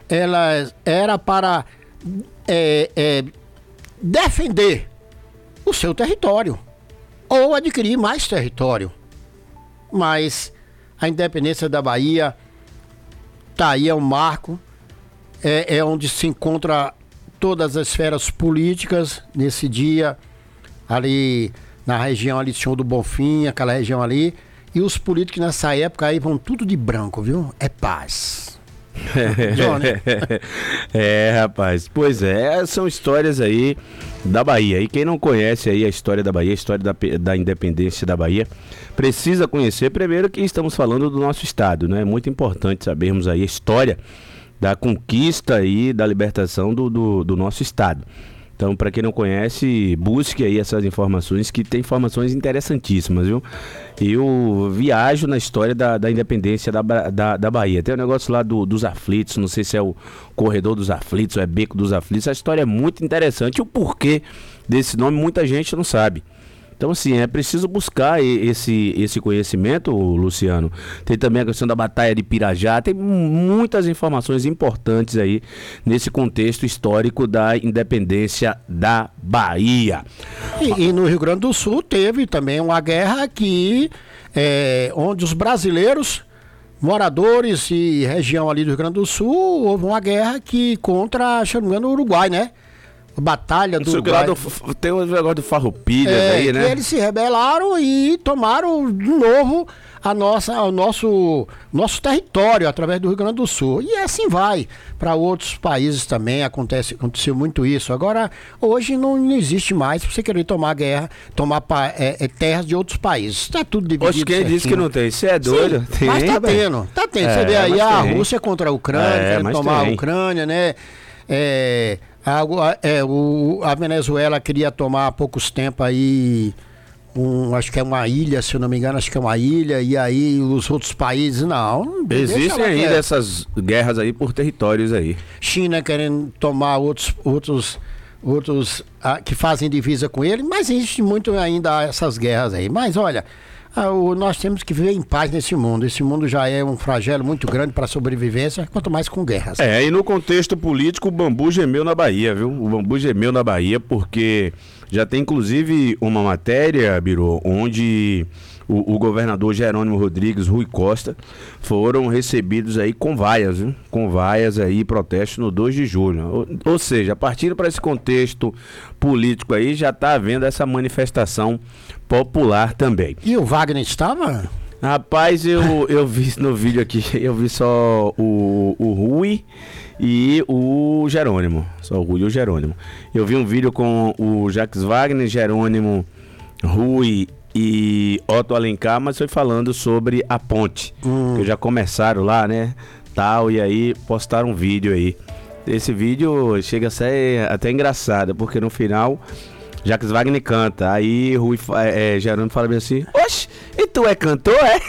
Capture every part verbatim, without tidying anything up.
ela era para é, é, defender o seu território ou adquirir mais território. Mas a independência da Bahia tá aí, é um marco, é, é onde se encontra todas as esferas políticas nesse dia, ali na região ali, Senhor do Bonfim, aquela região ali, e os políticos nessa época aí vão tudo de branco, viu? É paz. É, rapaz, pois é, são histórias aí da Bahia. E quem não conhece aí a história da Bahia, a história da, da independência da Bahia, precisa conhecer primeiro que estamos falando do nosso estado, né? É muito importante sabermos aí a história da conquista e da libertação do, do, do nosso estado. Então, para quem não conhece, busque aí essas informações, que tem informações interessantíssimas, viu? Eu viajo na história da, da independência da, da, da Bahia. Tem um negócio lá do, dos aflitos, não sei se é o corredor dos aflitos ou é beco dos aflitos. A história é muito interessante. O porquê desse nome muita gente não sabe. Então, assim, é preciso buscar esse, esse conhecimento, Luciano. Tem também a questão da Batalha de Pirajá. Tem muitas informações importantes aí nesse contexto histórico da independência da Bahia. E, e no Rio Grande do Sul teve também uma guerra que, é, onde os brasileiros, moradores e região ali do Rio Grande do Sul, houve uma guerra que contra, se não me engano, o Uruguai, né? Batalha do Uruguai. Do, tem um negócio do Farroupilha é, aí, né? Eles se rebelaram e tomaram de novo a nossa, o nosso, nosso território através do Rio Grande do Sul. E assim vai. Para outros países também acontece, aconteceu muito isso. Agora, hoje não, não existe mais você querer tomar guerra, tomar é, é, terras de outros países. Está tudo dividido. Oxe, quem certinho. Disse que não tem? Você é doido? Sim, tem, mas tá tendo. Tá tendo. É, você vê aí a tem. Rússia contra a Ucrânia, é, querendo tomar tem. a Ucrânia, né? É... A, é, o, a Venezuela queria tomar há poucos tempos aí, um, acho que é uma ilha, se eu não me engano, acho que é uma ilha, e aí os outros países, não. Existem ainda é. essas guerras aí por territórios aí. China querendo tomar outros, outros, outros ah, que fazem divisa com ele, mas existe muito ainda essas guerras aí. Mas olha, ah, o, nós temos que viver em paz nesse mundo. Esse mundo já é um flagelo muito grande para a sobrevivência, quanto mais com guerras. É, e no contexto político, o bambu gemeu na Bahia, viu? O bambu gemeu na Bahia porque já tem inclusive uma matéria, Biro, onde o, o governador Jerônimo Rodrigues, Rui Costa, foram recebidos aí com vaias, viu? Com vaias aí, protesto no dois de julho. Ou, ou seja, partindo para esse contexto político aí, já está havendo essa manifestação popular também. E o Wagner estava? Rapaz, eu, eu vi no vídeo aqui, eu vi só o, o Rui e o Jerônimo. Só o Rui e o Jerônimo. Eu vi um vídeo com o Jacques Wagner, Jerônimo, Rui e Otto Alencar, mas foi falando sobre a ponte. Hum. Que já começaram lá, né? Tal, e aí postaram um vídeo aí. Esse vídeo chega a ser até engraçado, porque no final Jacques Wagner canta, aí Rui, é, Jerônimo fala bem assim: oxe, e tu é cantor, é?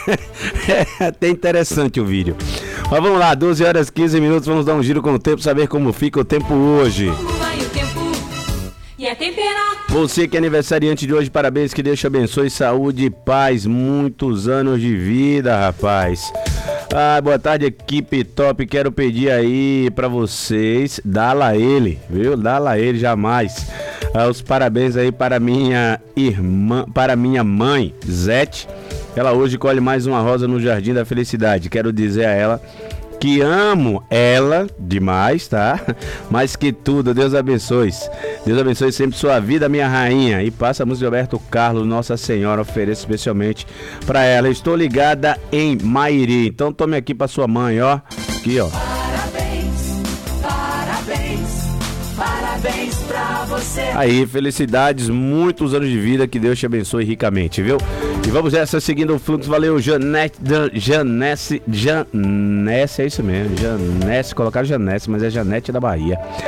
É até interessante o vídeo. Mas vamos lá, doze horas e quinze minutos, vamos dar um giro com o tempo, saber como fica o tempo hoje. Como vai o tempo e a temperatura? Você que é aniversariante de hoje, parabéns, que Deus te abençoe, saúde e paz, muitos anos de vida, rapaz. Ah, boa tarde, equipe top. Quero pedir aí pra vocês, dá-la ele, viu? Dá-la ele jamais. Ah, os parabéns aí para minha irmã, para minha mãe, Zete. Ela hoje colhe mais uma rosa no Jardim da Felicidade. Quero dizer a ela que amo ela demais, tá? Mais que tudo, Deus abençoe. Deus abençoe sempre sua vida, minha rainha. E passa a música de Roberto Carlos, Nossa Senhora, ofereço especialmente pra ela. Estou ligada em Mairi, então tome aqui pra sua mãe, ó. Aqui, ó. Parabéns, parabéns, parabéns pra você. Aí, felicidades, muitos anos de vida, que Deus te abençoe ricamente, viu? E vamos essa, seguindo o fluxo, valeu, Janete, Janesse, Janesse, é isso mesmo, Janesse, colocaram Janesse, mas é Janete da Bahia.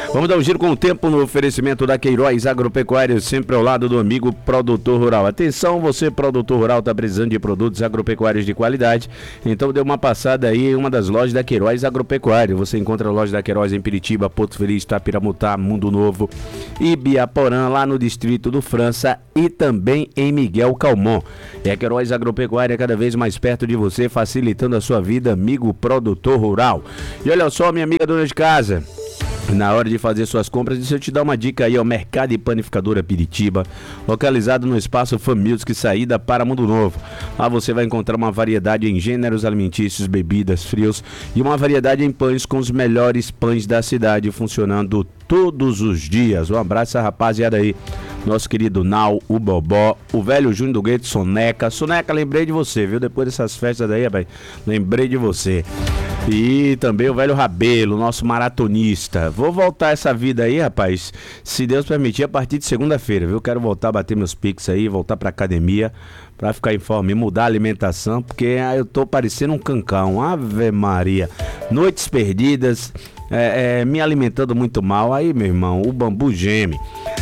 Vamos dar um giro com o tempo no oferecimento da Queiroz Agropecuário, sempre ao lado do amigo produtor rural. Atenção, você produtor rural está precisando de produtos agropecuários de qualidade, então dê uma passada aí em uma das lojas da Queiroz Agropecuário. Você encontra a loja da Queiroz em Piritiba, Porto Feliz, Tapiramutá, Mundo Novo e Biaporã, lá no distrito do França e também em Miguel Calmon. É a Queiroz Agropecuária cada vez mais perto de você, facilitando a sua vida, amigo produtor rural. E olha só, minha amiga dona de casa, na hora de fazer suas compras, deixa eu te dar uma dica aí, ó, Mercado e Panificadora Piritiba, localizado no espaço Familski, saída para Mundo Novo. Lá você vai encontrar uma variedade em gêneros alimentícios, bebidas, frios e uma variedade em pães com os melhores pães da cidade, funcionando todos os dias. Um abraço a rapaziada aí, nosso querido Nau, o Bobó, o velho Júnior do Gueto, Soneca. Soneca, lembrei de você, viu? Depois dessas festas daí, rapaz, lembrei de você. E também o velho Rabelo, nosso maratonista. Vou voltar essa vida aí, rapaz, se Deus permitir, a partir de segunda-feira, viu? Quero voltar a bater meus piques aí, voltar pra academia, pra ficar em forma e mudar a alimentação, porque eu tô parecendo um cancão. Ave Maria. Noites perdidas, é, é, me alimentando muito mal. Aí, meu irmão, o bambu geme.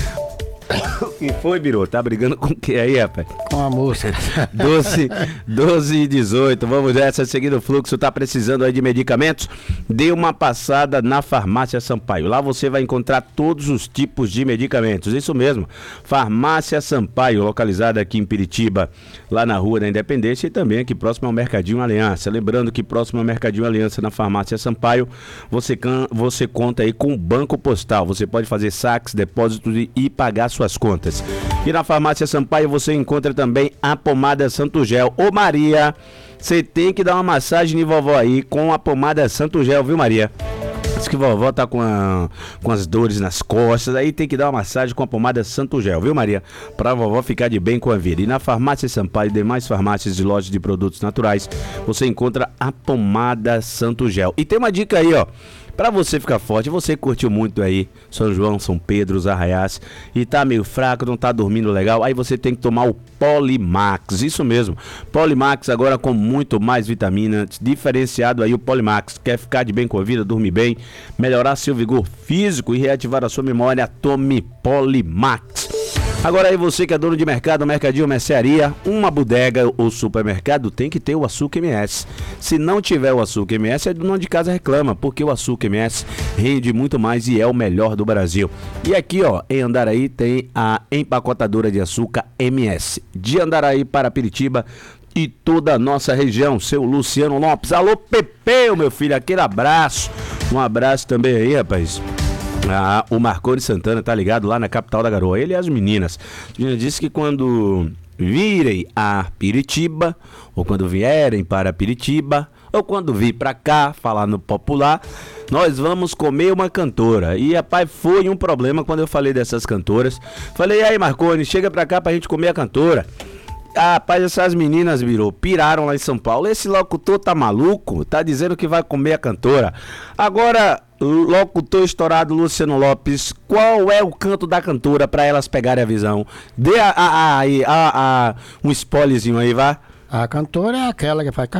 O que foi, Biro? Tá brigando com o que aí, rapaz? Com a moça. doze, doze e dezoito, vamos nessa, seguindo o fluxo. Tá precisando aí de medicamentos? Dê uma passada na Farmácia Sampaio. Lá você vai encontrar todos os tipos de medicamentos. Isso mesmo, Farmácia Sampaio, localizada aqui em Piritiba, lá na Rua da Independência e também aqui próximo ao Mercadinho Aliança. Lembrando que próximo ao Mercadinho Aliança, na Farmácia Sampaio, você, can, você conta aí com o Banco Postal. Você pode fazer saques, depósitos e, e pagar suas contas. E na Farmácia Sampaio você encontra também a pomada Santo Gel. Ô Maria, você tem que dar uma massagem em vovó aí com a pomada Santo Gel, viu, Maria? Diz que vovó tá com, a, com as dores nas costas, aí tem que dar uma massagem com a pomada Santo Gel, viu, Maria? Pra vovó ficar de bem com a vida. E na Farmácia Sampaio e demais farmácias de lojas de produtos naturais, você encontra a pomada Santo Gel. E tem uma dica aí, ó, pra você ficar forte. Você curtiu muito aí São João, São Pedro, os arraiais e tá meio fraco, não tá dormindo legal, aí você tem que tomar o Polimax. Isso mesmo, Polimax agora com muito mais vitamina, diferenciado aí o Polimax. Quer ficar de bem com a vida, dormir bem, melhorar seu vigor físico e reativar a sua memória? Tome Polimax. Agora aí você que é dono de mercado, mercadinho, mercearia, uma bodega ou supermercado, tem que ter o açúcar M S. Se não tiver o açúcar M S, é do dono de casa reclama, porque o açúcar M S rende muito mais e é o melhor do Brasil. E aqui, ó, em Andaraí tem a empacotadora de açúcar M S. De Andaraí para Piritiba e toda a nossa região, seu Luciano Lopes. Alô, Pepeu, meu filho, aquele abraço. Um abraço também aí, rapaz. Ah, o Marconi Santana tá ligado lá na capital da Garoa, ele e as meninas. Ele disse que quando virem a Piritiba, ou quando vierem para Piritiba, ou quando vir pra cá, falar no popular, nós vamos comer uma cantora. E, rapaz, foi um problema quando eu falei dessas cantoras. Falei, aí, Marconi, chega pra cá pra gente comer a cantora. Ah, rapaz, essas meninas, virou, piraram lá em São Paulo. Esse locutor tá maluco, tá dizendo que vai comer a cantora. Agora, locutor estourado Luciano Lopes, qual é o canto da cantora pra elas pegarem a visão? Dê a, a, a, a, a, um spoilerzinho aí, vá. A cantora é aquela que faz...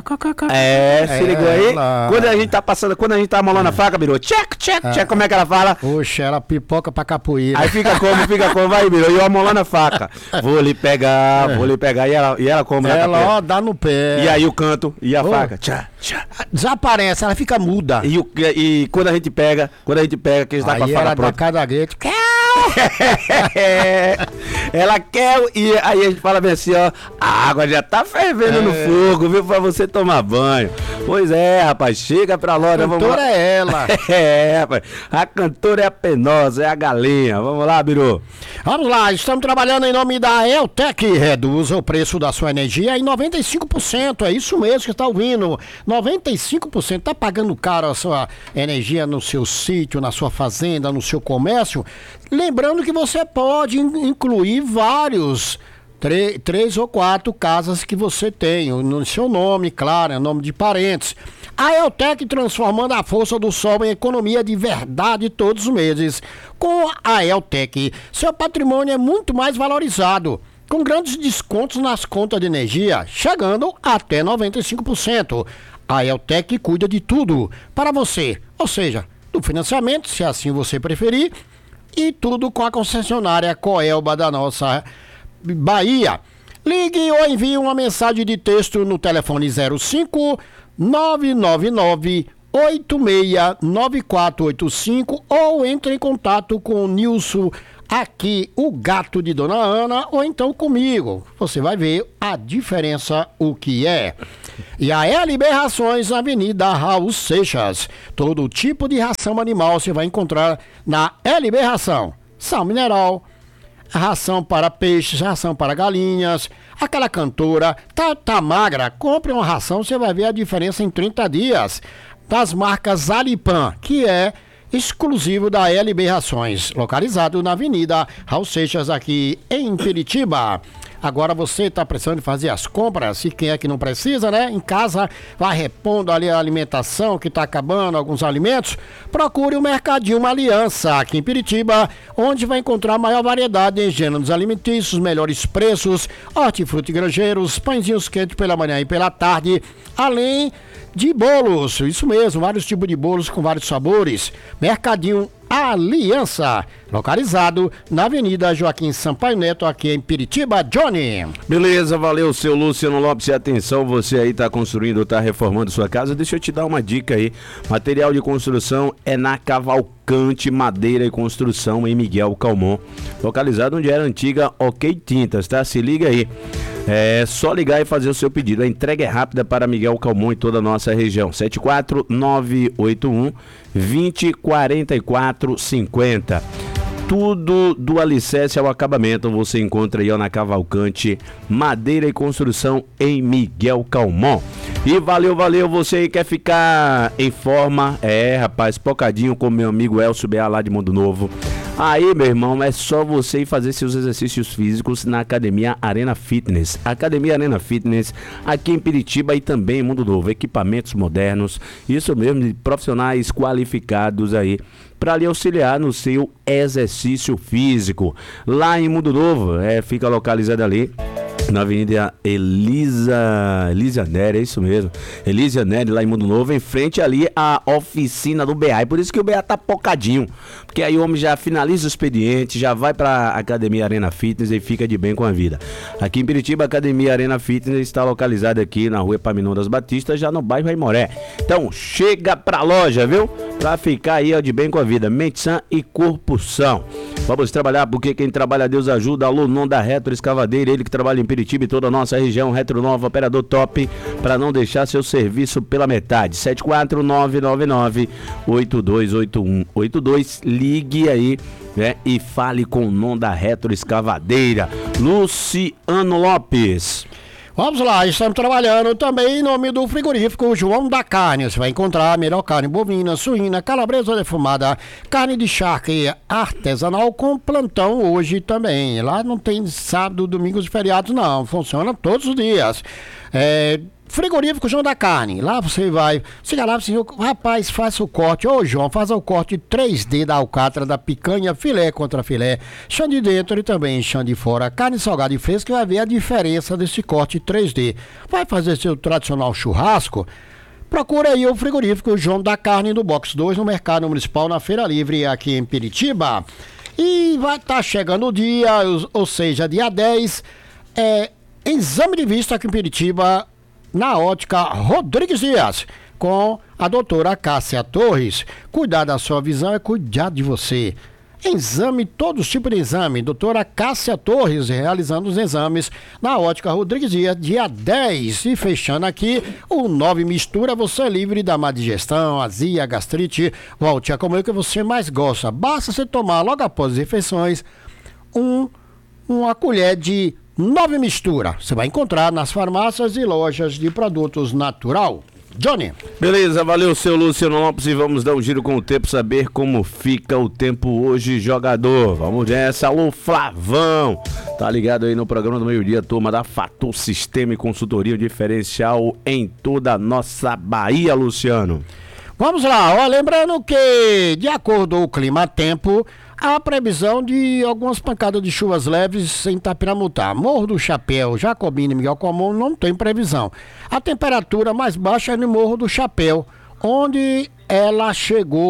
É, se é, ligou aí? Ela... Quando a gente tá passando, quando a gente tá molando a faca, virou tchec, tchec, tchec, como é que ela fala? Puxa, ela pipoca pra capoeira. Aí fica como, fica como, vai, virou, e eu amolando a faca. Vou lhe pegar, é. vou lhe pegar, e ela, e ela como? Ela, ó, dá no pé. E aí o canto, e a oh. faca, tchá, tchá. Desaparece, ela fica muda. E, o, e quando a gente pega, quando a gente pega, que a gente tá com a faca ela pronta. dá cada grito. Ela quer, e aí a gente fala bem assim, ó, a água já tá fervendo é. no fogo, viu, pra você tomar banho. Pois é, rapaz, chega pra loja, vamos lá. A cantora é ela. É, rapaz, a cantora é a penosa, é a galinha. Vamos lá, Biru. Vamos lá, estamos trabalhando em nome da Eltec. Reduza o preço da sua energia em noventa e cinco por cento, é isso mesmo que está ouvindo. noventa e cinco por cento, tá pagando caro a sua energia no seu sítio, na sua fazenda, no seu comércio? Lembrando que você pode incluir vários, três, três ou quatro casas que você tem, no seu nome, claro, é nome de parentes. A Eltec transformando a força do sol em economia de verdade todos os meses. Com a Eltec, seu patrimônio é muito mais valorizado, com grandes descontos nas contas de energia, chegando até noventa e cinco por cento. A Eltec cuida de tudo para você, ou seja, do financiamento, se assim você preferir, e tudo com a concessionária Coelba da nossa Bahia. Ligue ou envie uma mensagem de texto no telefone zero cinco nove nove nove oito seis nove quatro oito cinco ou entre em contato com o Nilson, aqui o gato de Dona Ana, ou então comigo. Você vai ver a diferença, o que é. E a L B Rações, Avenida Raul Seixas. Todo tipo de ração animal você vai encontrar na L B Ração. Sal mineral, ração para peixes, ração para galinhas. Aquela cantora, tá, tá magra, compre uma ração, você vai ver a diferença em trinta dias. Das marcas Alipan, que é exclusivo da L B Rações, localizado na Avenida Raul Seixas, aqui em Piritiba. Agora você está precisando fazer as compras, e quem é que não precisa, né? Em casa, vai repondo ali a alimentação que está acabando, alguns alimentos. Procure o Mercadinho Uma Aliança, aqui em Piritiba, onde vai encontrar a maior variedade em gêneros alimentícios, melhores preços, hortifruti e granjeiros, pãezinhos quentes pela manhã e pela tarde, além de bolos, isso mesmo, vários tipos de bolos com vários sabores. Mercadinho Aliança, localizado na Avenida Joaquim Sampaio Neto, aqui em Piritiba. Johnny. Beleza, valeu, seu Luciano Lopes. E atenção, você aí tá construindo, tá reformando sua casa, deixa eu te dar uma dica aí. Material de construção é na Cavalcante Madeira e Construção, em Miguel Calmon, localizado onde era a antiga OK Tintas, tá? Se liga aí. É só ligar e fazer o seu pedido. A entrega é rápida para Miguel Calmon e toda a nossa região. sete quatro nove oito um, dois zero quatro quatro cinco zero. Tudo do alicerce ao acabamento você encontra aí ó, na Cavalcante Madeira e Construção, em Miguel Calmon. E valeu, valeu, você aí quer ficar em forma, é rapaz, pocadinho com meu amigo Elcio B A lá de Mundo Novo. Aí, meu irmão, é só você ir fazer seus exercícios físicos na Academia Arena Fitness. Academia Arena Fitness, aqui em Piritiba e também em Mundo Novo. Equipamentos modernos, isso mesmo, de profissionais qualificados aí, para lhe auxiliar no seu exercício físico. Lá em Mundo Novo, é, fica localizado ali na Avenida Elisa Elisa Nery, é isso mesmo, Elisa Nery, lá em Mundo Novo, em frente ali à oficina do B A. E por isso que o B A tá pocadinho, porque aí o homem já finaliza o expediente, já vai pra Academia Arena Fitness e fica de bem com a vida. Aqui em Piritiba, a Academia Arena Fitness está localizada aqui na rua Epaminondas Batista, já no bairro Aimoré. Então chega pra loja, viu? Pra ficar aí ó, de bem com a vida, mente sã e corpo são. Vamos trabalhar, porque quem trabalha Deus ajuda. Alô, não da Retro Escavadeira, ele que trabalha em Piritiba e toda a nossa região. Retro Nova, operador top, para não deixar seu serviço pela metade. sete quatro nove nove nove oito dois oito um oito dois. Ligue aí, né, e fale com o nome da Retro Escavadeira, Luciano Lopes. Vamos lá, estamos trabalhando também em nome do frigorífico João da Carne. Você vai encontrar a melhor carne bovina, suína, calabresa defumada, carne de charque artesanal com plantão hoje também. Lá não tem sábado, domingos e feriados não, funciona todos os dias. É... Frigorífico João da Carne, lá você vai, chega lá, você, rapaz, faça o corte, ô João, faça o corte três D da alcatra, da picanha, filé contra filé, chão de dentro e também chão de fora, carne salgada e fresca, vai ver a diferença desse corte três D. Vai fazer seu tradicional churrasco? Procura aí o Frigorífico João da Carne no Box dois, no Mercado Municipal, na Feira Livre, aqui em Piritiba. E vai estar tá chegando o dia, ou seja, dia dez, é, exame de vista aqui em Piritiba, na ótica Rodrigues Dias, com a doutora Cássia Torres. Cuidar da sua visão é cuidar de você. Exame, todos os tipos de exame. Doutora Cássia Torres realizando os exames na ótica Rodrigues Dias, dia dez. E fechando aqui, o nove Mistura, você é livre da má digestão, azia, gastrite. Volte a comer o que você mais gosta. Basta você tomar logo após as refeições um, uma colher de Nove Mistura. Você vai encontrar nas farmácias e lojas de produtos natural. Johnny. Beleza, valeu, seu Luciano Lopes, e vamos dar um giro com o tempo, saber como fica o tempo hoje, jogador. Vamos nessa, alô Flavão. Tá ligado aí no programa do meio-dia, turma da Fator Sistema e Consultoria Diferencial em toda a nossa Bahia, Luciano. Vamos lá, ó, lembrando que, de acordo com o clima-tempo, há previsão de algumas pancadas de chuvas leves em Itapiramutá. Morro do Chapéu, Jacobina e Miguel Calmon não tem previsão. A temperatura mais baixa é no Morro do Chapéu, onde ela chegou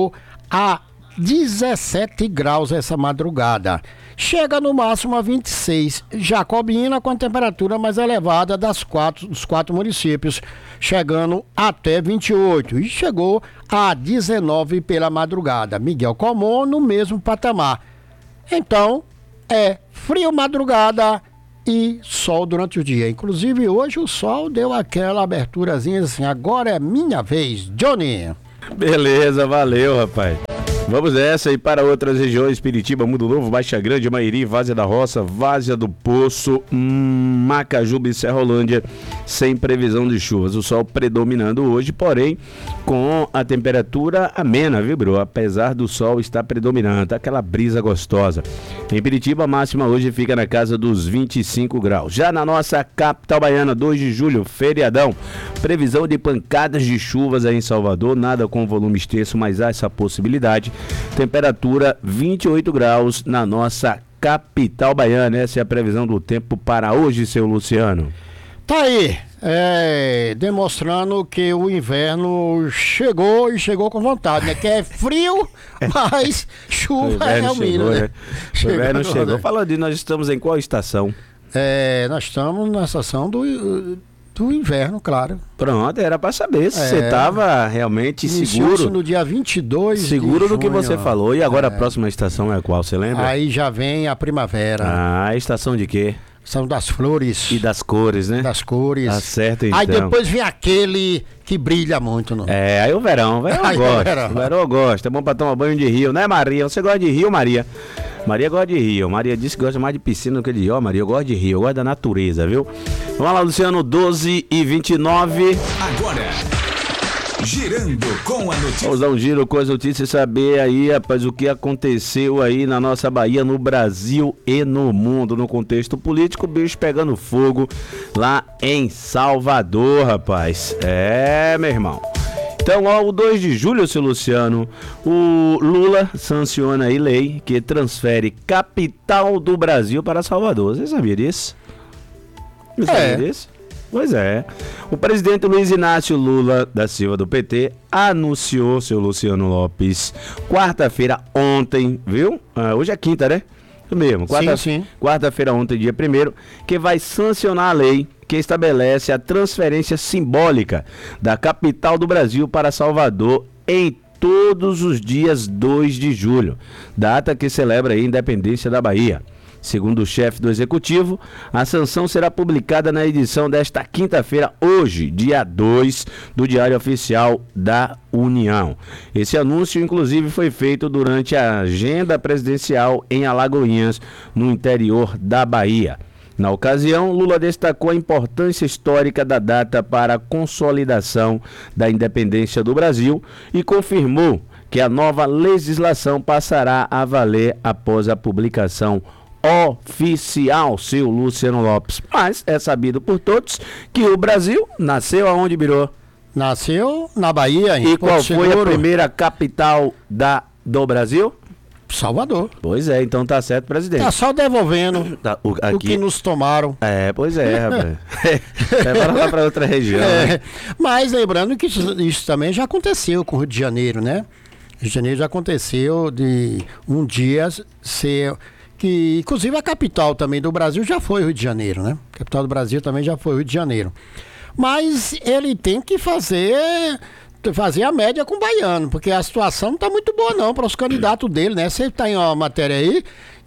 a dezessete graus essa madrugada. Chega no máximo a vinte e seis. Jacobina com a temperatura mais elevada das quatro, dos quatro municípios, chegando até vinte e oito. E chegou a dezenove pela madrugada. Miguel Comum no mesmo patamar. Então, é frio madrugada e sol durante o dia. Inclusive, hoje o sol deu aquela aberturazinha assim, agora é minha vez, Johnny. Beleza, valeu, rapaz. Vamos nessa e para outras regiões: Piritiba, Mundo Novo, Baixa Grande, Mairi, Várzea da Roça, Várzea do Poço, hum, Macajuba e Serrolândia, sem previsão de chuvas. O sol predominando hoje, porém com a temperatura amena, viu, bro? Apesar do sol estar predominando, aquela brisa gostosa. Em Piritiba, a máxima hoje fica na casa dos vinte e cinco graus. Já na nossa capital baiana, dois de julho, feriadão, previsão de pancadas de chuvas aí em Salvador, nada com volume extenso, mas há essa possibilidade. Temperatura vinte e oito graus na nossa capital baiana. Essa é a previsão do tempo para hoje, seu Luciano. Tá aí, é, demonstrando que o inverno chegou e chegou com vontade, né? Que é frio, mas chuva é o mínimo, né? O inverno chegou. Falando de, nós estamos em qual estação? É, nós estamos na estação do... do inverno, claro. Pronto, era para saber se é. você estava realmente Iniciou-se seguro. no dia vinte e dois Seguro de do que junho. você falou. E agora é. a próxima estação é qual, você lembra? Aí já vem a primavera. Ah, a estação de quê? São das flores. E das cores, né? Das cores. Tá certo, então. Aí depois vem aquele que brilha muito, não? É, aí o verão. O verão eu Aí gosto. o verão. O verão eu gosto. É bom pra tomar banho de rio, né, Maria? Você gosta de rio, Maria? Maria gosta de rio. Maria disse que gosta mais de piscina do que de rio. Maria, eu gosto de rio. Eu gosto da natureza, viu? Vamos lá, Luciano, doze e vinte e nove. Agora, girando com a notícia. Vamos dar um giro com as notícias e saber aí, rapaz, o que aconteceu aí na nossa Bahia, no Brasil e no mundo. No contexto político, o bicho pegando fogo lá em Salvador, rapaz. É, meu irmão. Então, ó, o dois de julho, seu Luciano, o Lula sanciona aí lei que transfere capital do Brasil para Salvador. Você sabia disso? Você sabia É. disso? Pois é. O presidente Luiz Inácio Lula da Silva do P T anunciou, seu Luciano Lopes, quarta-feira ontem, viu? Ah, hoje é quinta, né? Isso mesmo. Quarta, sim, sim. Quarta-feira ontem, dia primeiro, que vai sancionar a lei que estabelece a transferência simbólica da capital do Brasil para Salvador em todos os dias dois de julho, data que celebra a independência da Bahia. Segundo o chefe do executivo, a sanção será publicada na edição desta quinta-feira, hoje, dia dois, do Diário Oficial da União. Esse anúncio, inclusive, foi feito durante a agenda presidencial em Alagoinhas, no interior da Bahia. Na ocasião, Lula destacou a importância histórica da data para a consolidação da independência do Brasil e confirmou que a nova legislação passará a valer após a publicação oficial, seu Luciano Lopes. Mas é sabido por todos que o Brasil nasceu aonde, Birô? Nasceu na Bahia, em E qual Porto foi a Seguro. primeira capital da, do Brasil? Salvador. Pois é, então tá certo, presidente. Tá só devolvendo Tá, o, o aqui... que nos tomaram. É, pois é, rapaz. Leva lá pra outra região. É, Né? mas lembrando que isso, isso também já aconteceu com o Rio de Janeiro, né? Rio de Janeiro já aconteceu de um dia ser... que inclusive a capital também do Brasil já foi o Rio de Janeiro, né? A capital do Brasil também já foi o Rio de Janeiro. Mas ele tem que fazer... fazer a média com o baiano, porque a situação não está muito boa não para os candidatos dele, né? Você está em uma matéria aí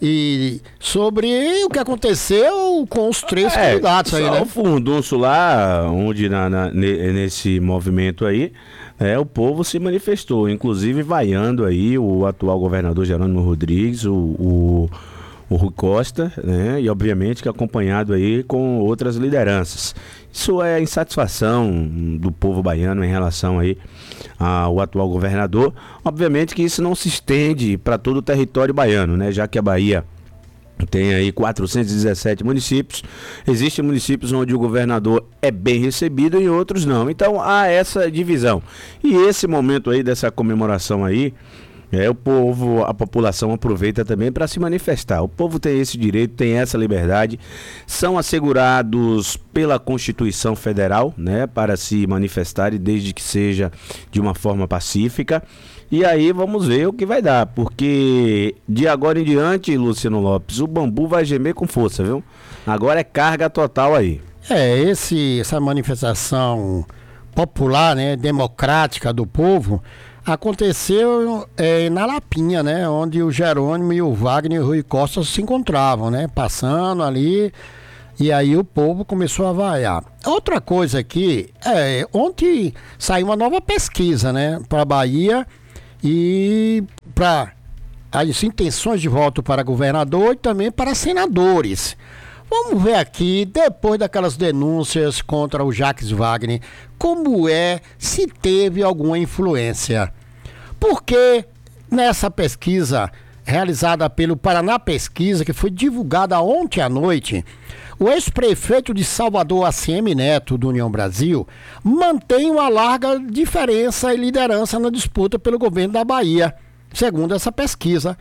e sobre o que aconteceu com os três É, candidatos aí, só né? o Furdunço lá, onde na, na- ne- nesse movimento aí, é, o povo se manifestou, inclusive vaiando aí o atual governador Jerônimo Rodrigues, o, o, o Rui Costa, né? E obviamente que acompanhado aí com outras lideranças. Isso é a insatisfação do povo baiano em relação aí ao atual governador. Obviamente que isso não se estende para todo o território baiano, né? Já que a Bahia tem aí quatrocentos e dezessete municípios, existem municípios onde o governador é bem recebido e outros não. Então há essa divisão. E esse momento aí dessa comemoração aí, é, o povo, a população aproveita também para se manifestar. O povo tem esse direito, tem essa liberdade, são assegurados pela Constituição Federal, né, para se manifestarem desde que seja de uma forma pacífica. E aí vamos ver o que vai dar, porque de agora em diante, Luciano Lopes, o bambu vai gemer com força, viu? Agora é carga total aí. É, esse, essa manifestação popular, né, democrática do povo, aconteceu é, na Lapinha, né, onde o Jerônimo e o Wagner e o Rui Costa se encontravam, né, passando ali, e aí o povo começou a vaiar. Outra coisa aqui, é, ontem saiu uma nova pesquisa, né, para a Bahia e para as intenções de voto para governador e também para senadores. Vamos ver aqui, depois daquelas denúncias contra o Jacques Wagner, como é, se teve alguma influência. Porque nessa pesquisa realizada pelo Paraná Pesquisa, que foi divulgada ontem à noite, o ex-prefeito de Salvador, A C M Neto, do União Brasil, mantém uma larga diferença e liderança na disputa pelo governo da Bahia, segundo essa pesquisa.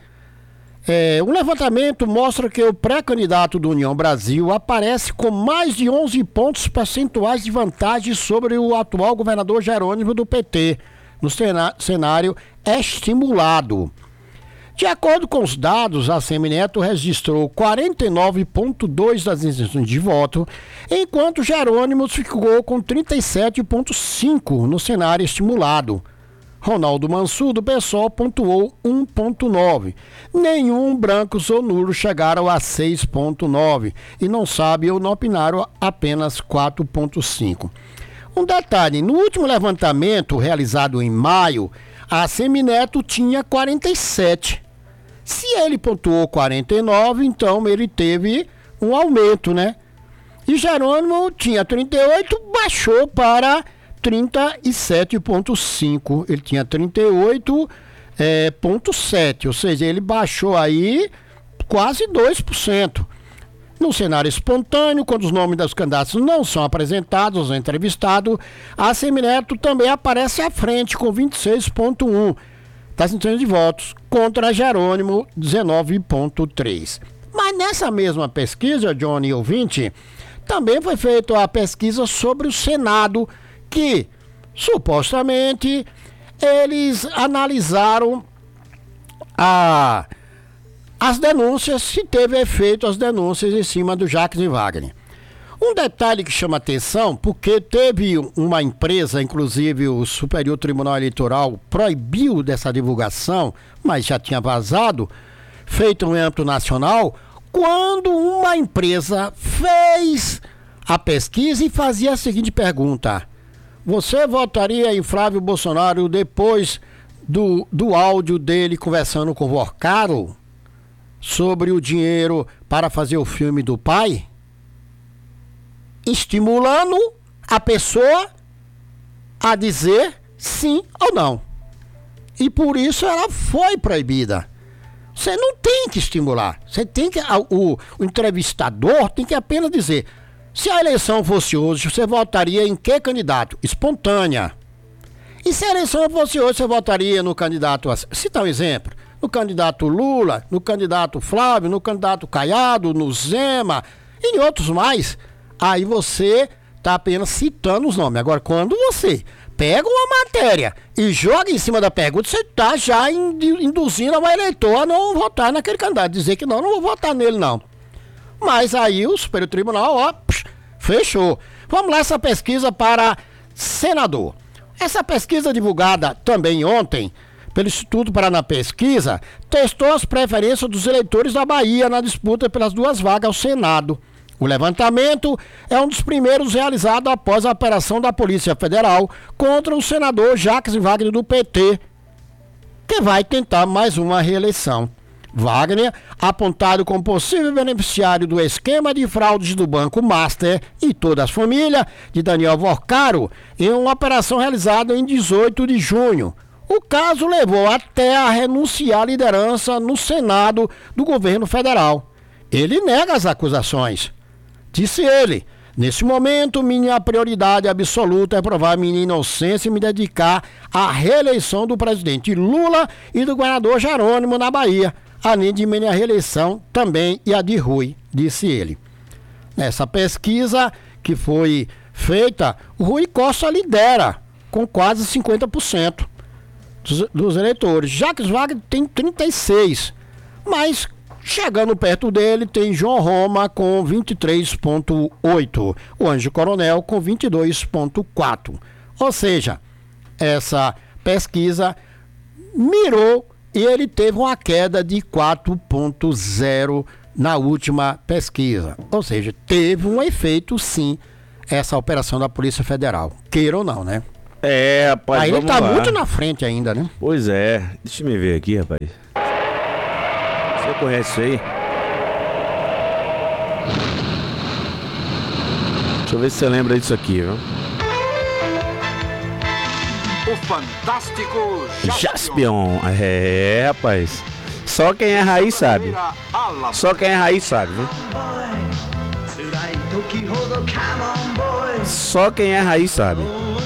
É, um levantamento mostra que o pré-candidato do União Brasil aparece com mais de onze pontos percentuais de vantagem sobre o atual governador Jerônimo do P T, no cenário estimulado. De acordo com os dados, a Semineto registrou quarenta e nove vírgula dois das intenções de voto, enquanto Jerônimo ficou com trinta e sete vírgula cinco no cenário estimulado. Ronaldo Mansur, do PSOL, pontuou um vírgula nove. Nenhum brancos ou nulos chegaram a seis vírgula nove e não sabe ou não opinaram apenas quatro vírgula cinco. Um detalhe, no último levantamento realizado em maio, a Semineto tinha quarenta e sete. Se ele pontuou quarenta e nove, então ele teve um aumento, né? E Jerônimo tinha trinta e oito, baixou para trinta e sete vírgula cinco. Ele tinha trinta e oito vírgula sete, ou seja, ele baixou aí quase dois por cento. No cenário espontâneo, quando os nomes dos candidatos não são apresentados ou entrevistados, a Semineto também aparece à frente com vinte e seis vírgula um das intenções de votos, contra Jerônimo dezenove vírgula três. Mas nessa mesma pesquisa, Johnny ouvinte, também foi feita a pesquisa sobre o Senado, que supostamente eles analisaram a, as denúncias, se teve efeito as denúncias em cima do Jacques Wagner. Um detalhe que chama atenção, porque teve uma empresa, inclusive o Superior Tribunal Eleitoral proibiu dessa divulgação, mas já tinha vazado, feito em âmbito nacional, quando uma empresa fez a pesquisa e fazia a seguinte pergunta: você votaria em Flávio Bolsonaro depois do, do áudio dele conversando com o Vorcaro sobre o dinheiro para fazer o filme do pai? Estimulando a pessoa a dizer sim ou não. E por isso ela foi proibida. Você não tem que estimular. Você tem que, o, o entrevistador tem que apenas dizer: se a eleição fosse hoje, você votaria em que candidato? Espontânea. E se a eleição fosse hoje, você votaria no candidato... Cita um exemplo. No candidato Lula, no candidato Flávio, no candidato Caiado, no Zema e em outros mais. Aí você está apenas citando os nomes. Agora, quando você pega uma matéria e joga em cima da pergunta, você está já induzindo o eleitor a não votar naquele candidato. Dizer que não, não vou votar nele não. Mas aí o Superior Tribunal, ó, psh, fechou. Vamos lá, essa pesquisa para senador. Essa pesquisa divulgada também ontem pelo Instituto Paraná Pesquisa testou as preferências dos eleitores da Bahia na disputa pelas duas vagas ao Senado. O levantamento é um dos primeiros realizado após a operação da Polícia Federal contra o senador Jacques Wagner do P T, que vai tentar mais uma reeleição. Wagner, apontado como possível beneficiário do esquema de fraudes do Banco Master e toda a família de Daniel Vorcaro, em uma operação realizada em dezoito de junho. O caso levou até a renunciar à liderança no Senado do governo federal. Ele nega as acusações. Disse ele: nesse momento, minha prioridade absoluta é provar minha inocência e me dedicar à reeleição do presidente Lula e do governador Jerônimo na Bahia, além de minha reeleição também e a de Rui, disse ele. Nessa pesquisa que foi feita, o Rui Costa lidera com quase cinquenta por cento. dos, dos eleitores. Jacques Wagner tem trinta e seis, mas chegando perto dele tem João Roma com vinte e três vírgula oito, o Ângelo Coronel com vinte e dois vírgula quatro. Ou seja, essa pesquisa mirou e ele teve uma queda de quatro vírgula zero na última pesquisa. Ou seja, teve um efeito sim essa operação da Polícia Federal. Queira ou não, né? É, rapaz, Aí ele vamos tá lá. muito na frente ainda, né? Pois é. Deixa eu me ver aqui, rapaz. Você conhece isso aí? Deixa eu ver se você lembra disso aqui, viu? O Fantástico Jaspion. É, rapaz. Só quem é raiz sabe. Só quem é raiz sabe, viu? Só quem é raiz sabe.